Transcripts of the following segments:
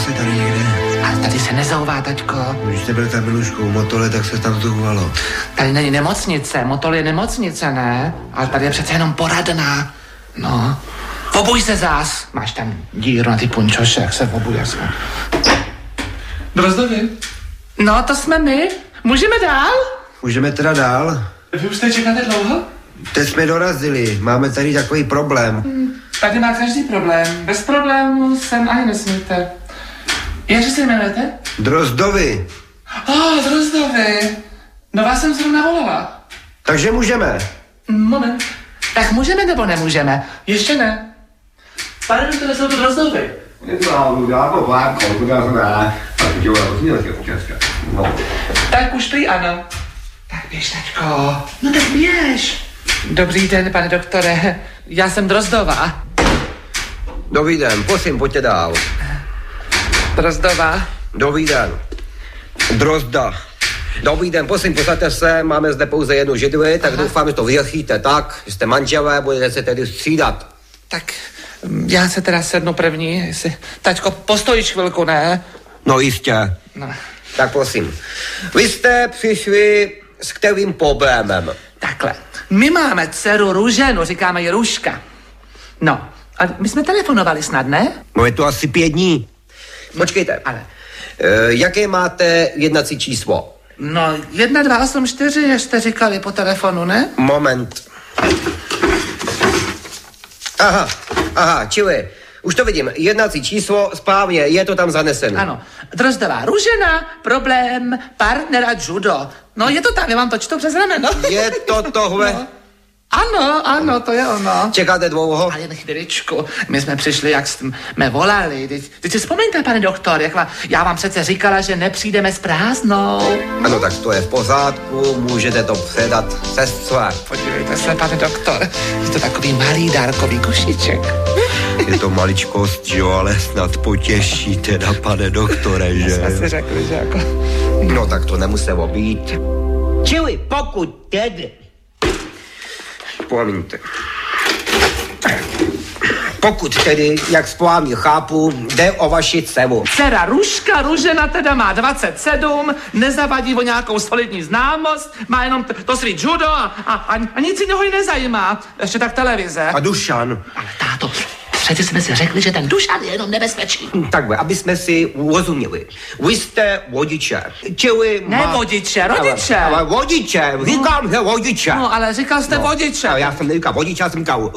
asi tady někde. Ale tady se nezouvá, taťko. Když jste byl tam Milušku u Motole, tak se tam zouvalo. Tady není nemocnice, Motol je nemocnice, ne? Ale tady je přece jenom poradna. No. Obuj se zás. Máš tam díru na ty punčoše, jak se obuj, jak jsme. Drozdovi? No, to jsme my. Můžeme dál? Můžeme teda dál? Vy už tady čekáte dlouho? Teď jsme dorazili, máme tady takový problém. Tady má každý problém. Bez problémů sem ani nesmíte. Jakže se jmenujete? Drozdovi. Drozdovi. No vás jsem zrovna volala. Takže můžeme. Moment. Tak můžeme nebo nemůžeme? Ještě ne. Pane doktore, jsou to Drozdovi. Tak už prý ano. Tak běž, tačko. No tak běž. Dobrý den, pane doktore. Já jsem Drozdová. Dobrý den, prosím, pojďte dál. Drozdová. Dobrý den. Drozda. Dobrý den, prosím, posaďte se, máme zde pouze jednu židli, tak doufám, že to vyřešíte tak, že jste manželé, budete se tedy střídat. Tak já se teda sednu první, jestli... Tačko, postojíš chvilku, ne? No jistě. No. Tak prosím. Vy jste přišli s kterým problémem? Takhle. My máme dceru Růženu, říkáme ji Růžka. No, a my jsme telefonovali snad, ne? No je to asi 5 dní. Počkejte. Ale. Jaké máte jednací číslo? No, 1284, jak jste říkali po telefonu, ne? Moment. Aha, čili, už to vidím, jednací číslo, správně, je to tam zanesené. Ano, Drozdová Růžena, problém, partnera judo. No, je to tam, já vám to čtu přes rameno. Je to tohle? No. Ano, to je ono. Čekáte dlouho? Ale jen chviličku, my jsme přišli, jak jsme volali. Teď si vzpomeňte, pane doktor, já vám přece říkala, že nepřijdeme s prázdnou. Ano, tak to je v pořádku, můžete to předat sestře. Podívejte se, pane doktor, je to takový malý dárkový košíček. Je to maličkost, jo, ale snad potěší teda, pane doktore, že? Jsme si řekli, že jako... No tak to nemuselo být. Čili pokud tedy... Promiňte. Pokud tedy, jak správně chápu, jde o vaši dceru. Dcera Růžka Růžena teda má 27, nezavadí o nějakou solidní známost, má jenom to svý judo a nic jiného ji nezajímá. Ještě tak televize. A Dušan? Ale táto, přece jsme si řekli, že ten Dušan je jenom nebezpečný. Takhle, aby jsme si rozuměli. Vy jste vodiče, čili... Ne vodiče, rodiče. Ale vodiče, říkám, že vodiče. No, ale říkal jste vodiče. Ale já jsem neříkal vodiče, já jsem říkal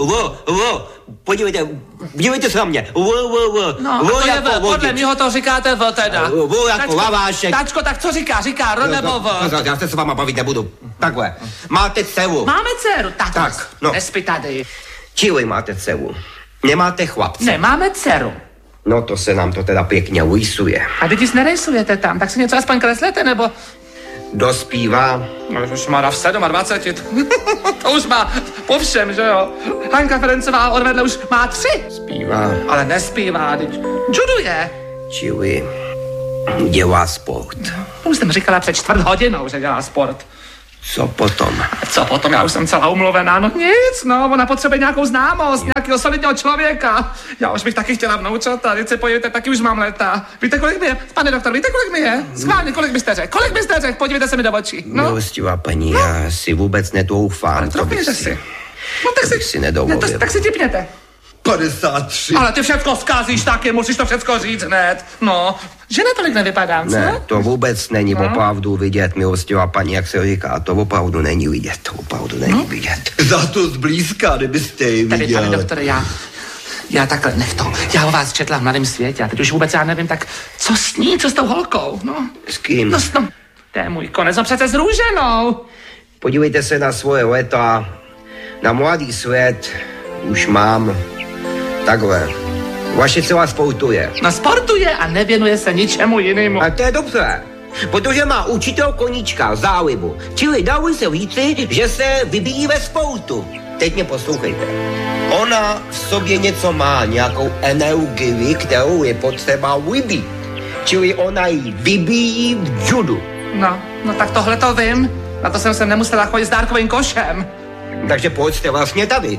podívejte se na mě. No, a to je v, podle mýho to říkáte v teda. Jako lavášek. Tačko, tak co říká? Říká R nebo V? Já se s váma bavit nebudu. Takhle, máte dceru. Máme dceru, tak, no. Nespí tady. Čili máte dceru. Nemáte chlapce. Nemáme dceru. No to se nám to teda pěkně rýsuje. A teď si nerejsujete tam, tak si něco aspoň kreslete, nebo... Dospívá. No už má v 27. To už má po všem, že jo? Hanka Ferencová odvedle už má 3. Zpívá. Ale nespívá, teď juduje. Čili dělá sport. Už jsem říkala před 4 hodinou, že dělá sport. Co potom? Co potom? Já už jsem celá umluvená. No nic, no, ona potřebuje nějakou známost, nějakého solidního člověka. Já už bych taky chtěla vnoučata, teď se podívejte, taky už mám léta. Víte, kolik mi je? Pane doktor, víte, kolik mi je? Schválně, kolik byste řekl? Kolik byste řekl? Podívejte se mi do očí. No. Milostivá paní, no. Já si vůbec nedoufám. To bych si. No tak si nedovolil. Ne, tak si tipněte. 53. Ale ty všecko zkázíš taky, musíš to všecko říct hned. No, že na tolik nevypadám, co? Ne, to vůbec není opravdu vidět, milostivá paní, jak se říká, to opravdu není vidět, to opravdu není vidět. Za to zblízka, kdybyste ji viděl. Tady, pane doktore, já takhle, nech to, já o vás četla v Mladém světě a teď už vůbec já nevím, tak co s ní, co s tou holkou, no? S kým? No, to je můj konec, no přece s Růženou. Podívejte se na svoje léta, na mladý svět už mám takhle. Vaše celá sportuje. No sportuje a nevěnuje se ničemu jinému. A to je dobře, protože má učitel koníčka zálibu. Čili dalo se říci, že se vybíjí ve sportu. Teď mě poslouchejte. Ona v sobě něco má, nějakou energii, kterou je potřeba vybít. Čili ona ji vybíjí v judu. No tak tohle to vím. Na to jsem se nemusela chodit s dárkovým košem. Takže proč jste vlastně tady?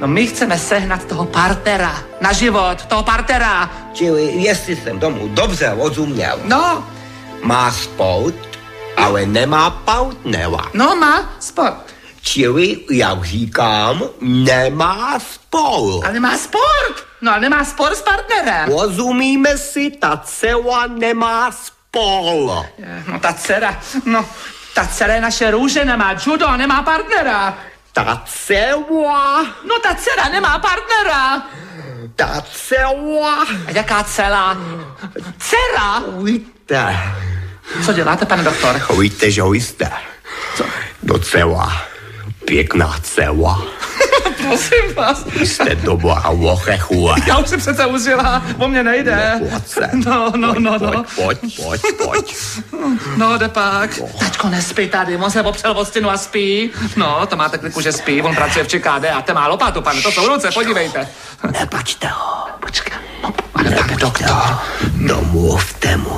No my chceme sehnat toho partnera. Na život, toho partnera. Čili, jestli jsem tomu dobře rozuměl, No, má sport, ale nemá partnera. no má sport. Čili, jak říkám, nemá sport. Ale má sport. No, ale nemá sport s partnerem. Rozumíme si, ta dcera nemá sport. No ta dcera je naše růže, nemá judo, nemá partnera. Ta dcera, No ta dcera nemá partnera. ta dcera, A jaká celá? Dcera? víte, Co děláte, pane doktor? víte, že jste docela pěkná dcera. Prosím vás. Jste dobrá ochechu. Já už jsem přece užila, o mě nejde. No. Pojď. No, jde pak. Tačko nespí tady, on se opřel o stěnu a spí. No, to máte kliku, že spí, on pracuje v ČKD a ten má lopatu, pane, to jsou ruce, podívejte. Nepačte ho. Počkej, no, ale pane doktor. Domluvte mu.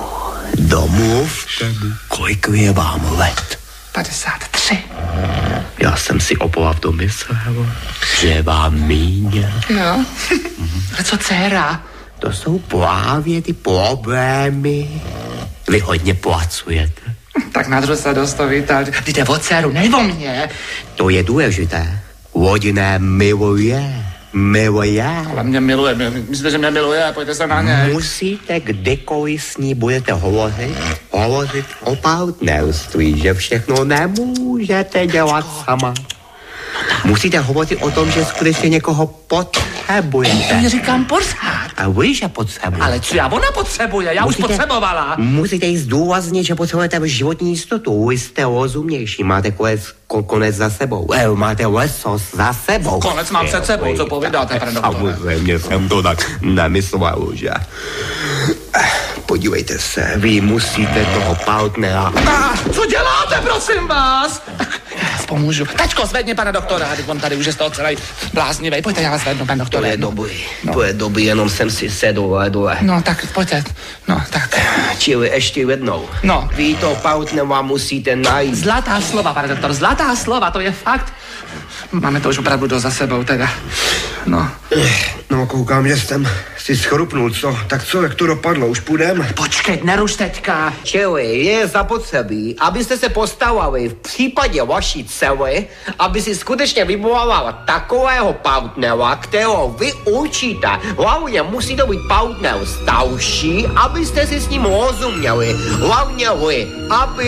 Kolik je vám let? 53. Já jsem si opravdu myslel, že vám míň. No, ale co dcera? To jsou právě ty problémy. Vy hodně pracujete. Tak na druhé se dostavíte, jde o dceru, ne o mě. To je důležité. Rodina miluje. Ale mě miluje, myslíte, že mě miluje, pojďte se na něj. Musíte, kdykoliv s ní budete hovořit o partnerství, že všechno nemůžete dělat sama. Musíte hovořit o tom, že skutečně někoho potřebujete. Já říkám pořád. A vy, že potřebujete. Ale co ona potřebuje, já už potřebovala. Musíte jí zdůraznit, že potřebujete životní jistotu. Vy jste rozumnější, máte konec za sebou. Máte lesos za sebou. Konec mám před sebou, co povídáte, pane doktore. Samozřejmě jsem to tak nemyslel, že? Podívejte se, vy musíte toho partnera... Co děláte, prosím vás? Tak já vás pomůžu. Tačko, zvedni, pane doktora, teď on tady už je z toho celý bláznivej. Pojďte, já vás zvednu, pane doktore. To je dobrý, jenom jsem si sedl dole. No, tak pojďte. No, tak. Čili ještě jednou. No. Vy toho partnera musíte najít. Zlatá slova, pane doktor, zlatá slova, to je fakt. Máme to už opravdu dost za sebou, teda. No. No, koukám, že jsem si schrupnul, co? Tak co, jak to dopadlo, už půjdeme? Počkej, neruš teďka. Čili je zapotřebí, abyste se postavili v případě vaší dcery, aby si skutečně vyvolala takového partnera, kterého vy určíte. Hlavně musí to být partner starší, abyste si s ním rozuměli. Hlavně vy, aby